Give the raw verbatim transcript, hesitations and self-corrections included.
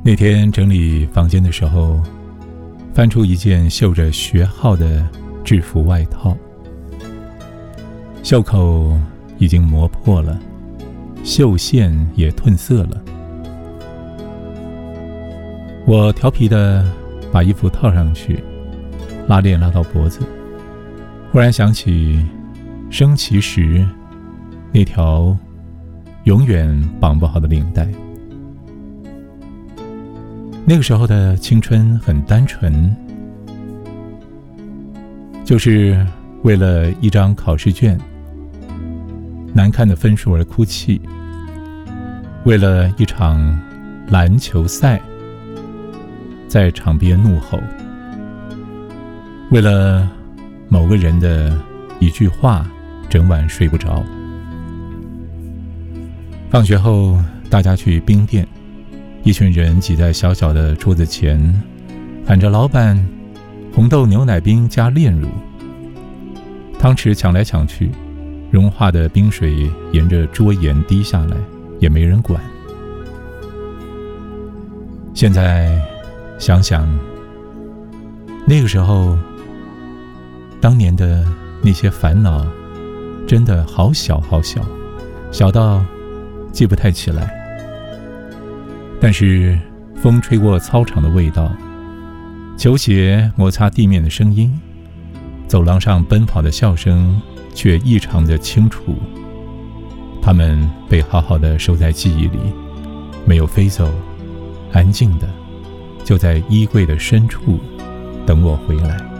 那天整理房间的时候，翻出一件绣着学号的制服外套，袖口已经磨破了，绣线也褪色了。我调皮地把衣服套上去，拉链拉到脖子，忽然想起升旗时那条永远绑不好的领带。那个时候的青春很单纯，就是为了一张考试卷难看的分数而哭泣，为了一场篮球赛在场边怒吼，为了某个人的一句话整晚睡不着。放学后大家去冰店，一群人挤在小小的桌子前，喊着老板红豆牛奶冰加炼乳，汤匙抢来抢去，融化的冰水沿着桌沿滴下来，也没人管。现在想想，那个时候当年的那些烦恼真的好小好小，小到记不太起来。但是风吹过操场的味道，球鞋摩擦地面的声音，走廊上奔跑的笑声却异常的清楚，它们被好好的收在记忆里，没有飞走，安静的就在衣柜的深处等我回来。